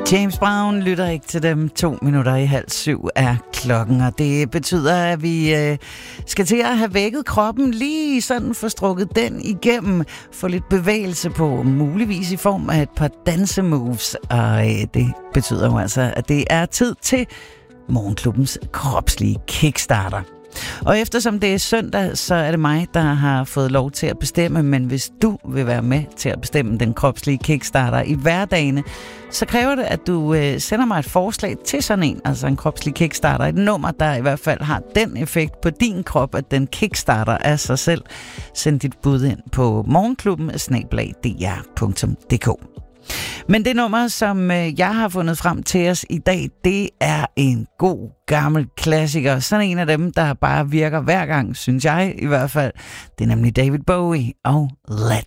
James Brown lytter ikke til dem. 6:02 er klokken, og det betyder, at vi skal til at have vækket kroppen, lige sådan få strukket den igennem, få lidt bevægelse på, muligvis i form af et par dansemoves, og det betyder jo altså, at det er tid til Morgenklubbens kropslige kickstarter. Og eftersom det er søndag, så er det mig, der har fået lov til at bestemme, men hvis du vil være med til at bestemme den kropslige kickstarter i hverdagene, så kræver det, at du sender mig et forslag til sådan en, altså en kropslig kickstarter, et nummer, der i hvert fald har den effekt på din krop, at den kickstarter af sig selv. Send dit bud ind på morgenklubben@dr.dk. Men det nummer, som jeg har fundet frem til os i dag, det er en god gammel klassiker. Sådan en af dem, der bare virker hver gang, synes jeg i hvert fald. Det er nemlig David Bowie og Let's